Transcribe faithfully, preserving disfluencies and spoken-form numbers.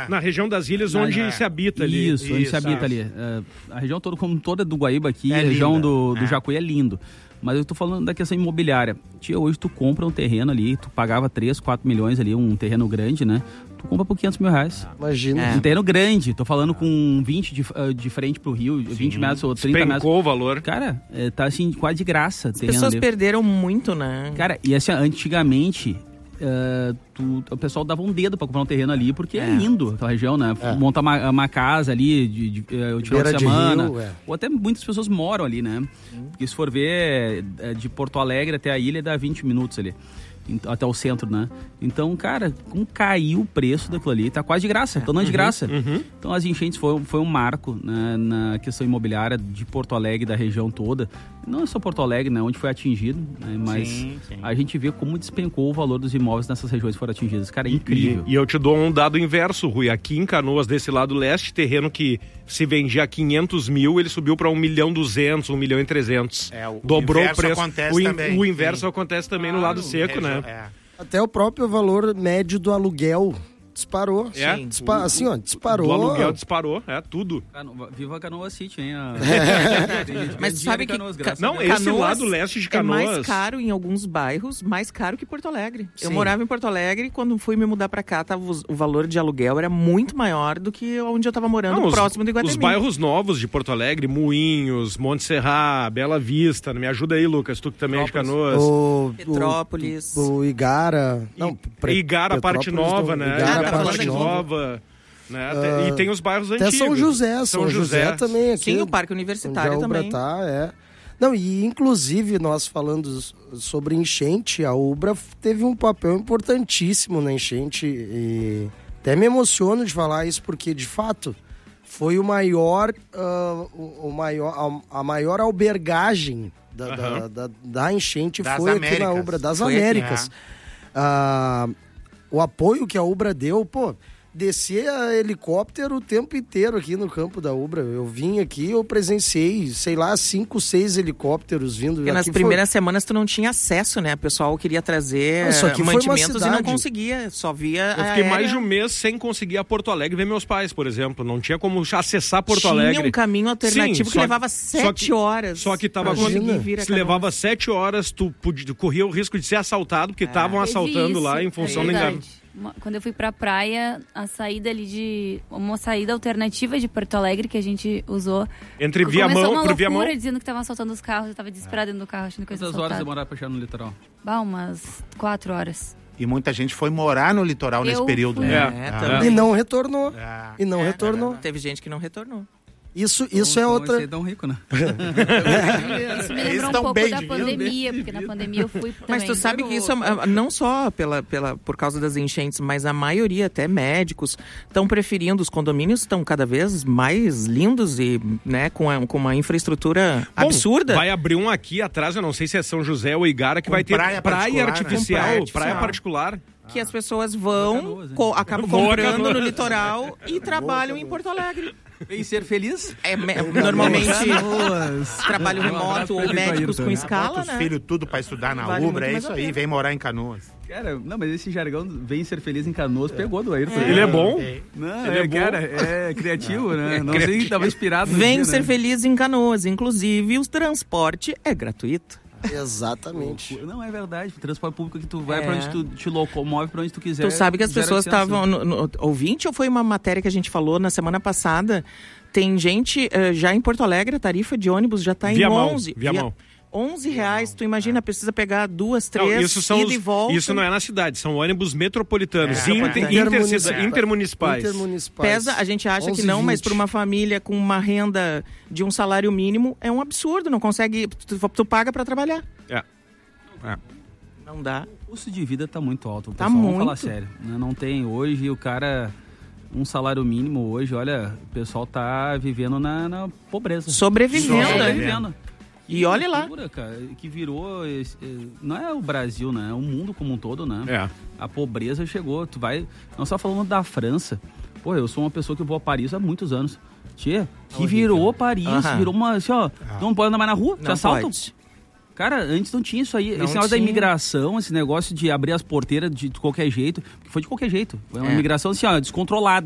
Na região das ilhas, onde é. se habita ali. Isso, onde Isso, se habita ali. Uh, a região toda, como toda do Guaíba aqui, é a região linda. do, do é. Jacuí é lindo. Mas eu tô falando da questão imobiliária. Tia, hoje tu compra um terreno ali, tu pagava três, quatro milhões ali, um terreno grande, né? Tu compra por quinhentos mil reais. Imagina. É. Um terreno grande. Tô falando com vinte de, de frente pro rio, Sim. vinte metros ou trinta metros. Despencou o valor. Cara, é, tá assim, quase de graça. As pessoas ali. perderam muito, né? Cara, e assim, antigamente... Uh, tu, o pessoal dava um dedo pra comprar um terreno ali, porque é, é lindo aquela região, né? É. Montar uma, uma casa ali de, de, de, de final de semana. De rio, é. Ou até muitas pessoas moram ali, né? Hum. Porque se for ver, de Porto Alegre até a ilha dá vinte minutos ali. Até o centro, né? Então, cara, como caiu o preço daquilo ali, tá quase de graça, tô andando de graça. Uhum. Então, as enchentes foi, foi um marco, né, na questão imobiliária de Porto Alegre, da região toda. Não é só Porto Alegre, né, onde foi atingido, né, mas sim, sim. a gente vê como despencou o valor dos imóveis nessas regiões que foram atingidas. Cara, é incrível. E, e eu te dou um dado inverso, Rui. Aqui em Canoas, desse lado leste, terreno que se vendia a quinhentos mil, ele subiu para um milhão duzentos, um milhão e trezentos. É, o Dobrou inverso o preço. Acontece o, in, também. o inverso Sim. acontece também claro, no lado seco, né? É. Até o próprio valor médio do aluguel disparou. É? Sim. Dispa- assim, ó, disparou. Do aluguel disparou, é tudo. Cano... Viva Canoa City, hein? A... Mas sabe que Canoas, não, Deus. esse Canoas lado leste de Canoas... é mais caro em alguns bairros, mais caro que Porto Alegre. Sim. Eu morava em Porto Alegre, quando fui me mudar pra cá, tava, o valor de aluguel era muito maior do que onde eu tava morando, não, próximo os, do Iguatemi. Os bairros novos de Porto Alegre, Moinhos, Monte Serra, Bela Vista, me ajuda aí, Lucas, tu que também é de Canoas. O, Petrópolis. O, o Igara... Não, pre, Igara, parte nova, não, né? Igara, Igara, parte, parte nova. Né? Uh, e tem os bairros até antigos. São José, São, São José, José também. Aqui, sim, o Parque Universitário também. Tá, é. Não, e inclusive nós falando sobre enchente, a Ubra teve um papel importantíssimo na enchente e até me emociono de falar isso porque, de fato, foi o maior, uh, o, o maior a, a maior albergagem da, uhum. da, da, da enchente das foi Américas. aqui na Ubra, das foi Américas. Uh, o apoio que a Ubra deu, pô... Descer a helicóptero o tempo inteiro aqui no campo da Ubra. Eu vim aqui, eu presenciei, sei lá, cinco, seis helicópteros vindo. Porque nas primeiras foi... semanas tu não tinha acesso, né? O pessoal queria trazer não, mantimentos e não conseguia, só via Eu fiquei aérea. mais de um mês sem conseguir ir a Porto Alegre ver meus pais, por exemplo. Não tinha como acessar Porto tinha Alegre. Tinha um caminho alternativo Sim, que levava sete que, horas. Só que tava vir se levava sete horas, tu podia, corria o risco de ser assaltado, porque estavam é. assaltando lá em função é da engano. Quando eu fui pra praia, a saída ali de... Uma saída alternativa de Porto Alegre que a gente usou. Entre Viamão pro Viamão. Dizendo que estavam assaltando os carros. Eu tava desesperada dentro do carro, achando que eu ia ser Quantas horas demorar pra chegar no litoral? Bah, umas quatro horas. E muita gente foi morar no litoral eu nesse período. Fui. Né? É, é. E não retornou. É. E não é, retornou. É, teve gente que não retornou. Isso, isso então, é outra... Então é tão rico, né? Isso me lembrou um pouco da pandemia, porque na pandemia eu fui também. Mas tu sabe que isso, é, não só pela, pela, por causa das enchentes, mas a maioria, até médicos, estão preferindo, os condomínios estão cada vez mais lindos e, né, com, a, com uma infraestrutura Bom, absurda. Vai abrir um aqui atrás, eu não sei se é São José ou Igara, que com vai ter praia, praia artificial, artificial, né? praia, praia particular. Que as pessoas vão, Canoas, co- acabam Boa comprando Canoas. no litoral e trabalham em Porto Alegre. Vem ser feliz? É, me, normalmente, trabalho remoto ou médicos com escala, Bota os né? filhos tudo pra estudar na Vale Ubra, é muito isso mais a aí, pena. vem morar em Canoas. Cara, não, mas esse jargão vem ser feliz em Canoas pegou do Ayrton. Ele é bom? É. Não, Ele é, é bom. cara, é criativo, né? Não criativo. sei, tava inspirado no Vem dia, ser né? feliz em Canoas. Inclusive, o transporte é gratuito. Exatamente. Não, é verdade. Transporte público que tu vai É. pra onde tu te locomove, pra onde tu quiser. Tu sabe que as zero pessoas licença. estavam... no- no- Ouvinte, ou foi uma matéria que a gente falou na semana passada? Tem gente eh, já em Porto Alegre, a tarifa de ônibus já tá em Viamão, onze. Viamão. onze reais, tu imagina, precisa pegar duas, três, Não, isso são ida os- e volta. Isso não é na cidade, são ônibus metropolitanos, É, inter, é. intermunicipais. intermunicipais. Intermunicipais. Pesa, a gente acha que onze, não, mas vinte. para uma família com uma renda de um salário mínimo é um absurdo, não consegue, tu, tu paga para trabalhar. É. É. Não dá. O custo de vida tá muito alto. Tá pessoal, vamos falar muito. sério. Né? Não tem hoje, o cara... Um salário mínimo hoje, olha, o pessoal tá vivendo na, na pobreza. Sobrevivendo, né? Sobrevivendo. E olha lá. Cultura, cara, que virou... esse- não é o Brasil, né? É o mundo como um todo, né? É. A pobreza chegou. Tu vai... Nós só falando da França. Pô, eu sou uma pessoa que vou a Paris há muitos anos. Tia, que virou Paris, Aham. virou uma... Assim, ó, não pode andar mais na rua, te Não assaltam. pode. Cara, antes não tinha isso aí. Não esse negócio da tinha. imigração, esse negócio de abrir as porteiras de qualquer jeito, porque foi de qualquer jeito. Foi uma É. imigração assim, ó, descontrolada.